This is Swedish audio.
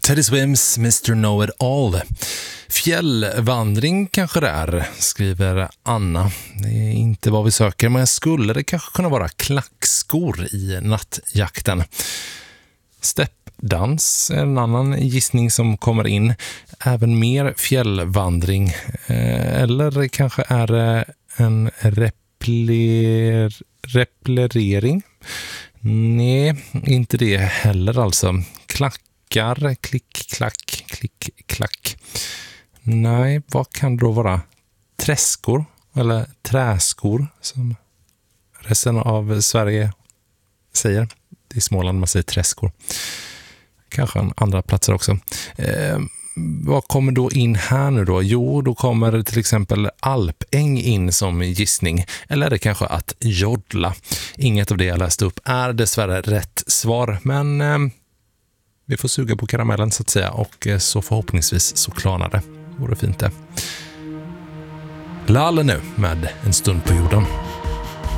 Teddy Swims, Mr. Know-It-All. Fjällvandring kanske det är, skriver Anna. Det är inte vad vi söker, men skulle det kanske kunna vara klackskor i nattjakten. Steppdans är en annan gissning som kommer in. Även mer fjällvandring. Eller kanske är det en replerering? Nej, inte det heller alltså. Klackar, klick, klack, klick, klack. Nej, vad kan det då vara? Träskor eller träskor som resten av Sverige säger. Det är Småland man säger träskor. Kanske en andra platser också. Vad kommer då in här nu då? Jo, då kommer till exempel alpäng in som gissning. Eller är det kanske att jodla? Inget av det jag läste upp är dessvärre rätt svar. Men vi får suga på karamellen så att säga. Och så förhoppningsvis så klarnar det. Vore fint det. Lale nu med En stund på jorden.